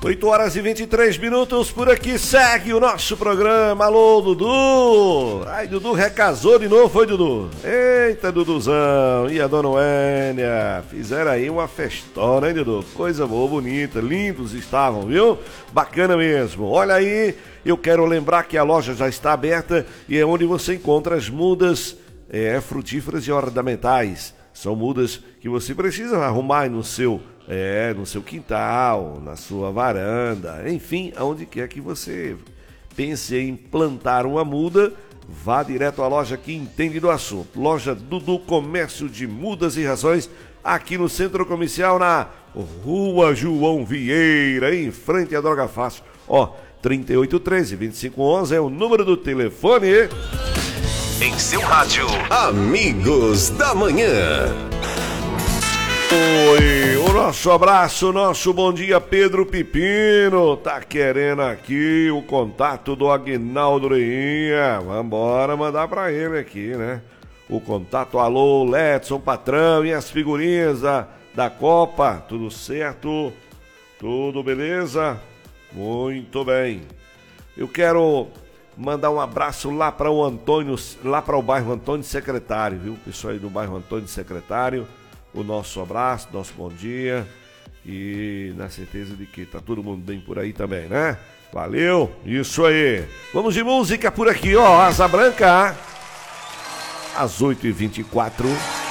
8 horas e 23 minutos, por aqui segue o nosso programa. Alô, Dudu. Ai, Dudu recasou de novo, foi, Dudu? Eita, Duduzão. E a dona Wênia? Fizeram aí uma festona, hein, Dudu? Coisa boa, bonita, lindos estavam, viu? Bacana mesmo. Olha aí, eu quero lembrar que a loja já está aberta e é onde você encontra as mudas frutíferas e ornamentais. São mudas que você precisa arrumar no seu quintal, na sua varanda, enfim, aonde quer que você pense em plantar uma muda, vá direto à loja que entende do assunto. Loja Dudu Comércio de Mudas e Rações, aqui no Centro Comercial, na Rua João Vieira, em frente à Droga Fácil. 3813-2511 é o número do telefone. Em seu rádio, Amigos da Manhã. Oi, o nosso abraço, nosso bom dia, Pedro Pipino. Tá querendo aqui o contato do Aguinaldo Reinha. Vambora mandar pra ele aqui, né? O contato, alô, Letson, patrão, e as figurinhas da Copa. Tudo certo? Tudo beleza? Muito bem. Eu quero mandar um abraço lá para o Antônio, lá para o bairro Antônio Secretário, viu? Pessoal aí do bairro Antônio Secretário. O nosso abraço, nosso bom dia e na certeza de que tá todo mundo bem por aí também, né? Valeu, isso aí. Vamos de música por aqui, ó, Asa Branca, às 8h24.